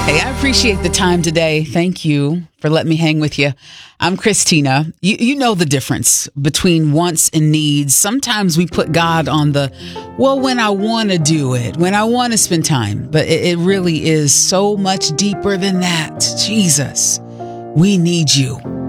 Hey, I appreciate the time today. Thank you for letting me hang with you. I'm Christina. You know the difference between wants and needs. Sometimes we put God on when I want to do it, when I want to spend time. But it really is so much deeper than that. Jesus, we need you.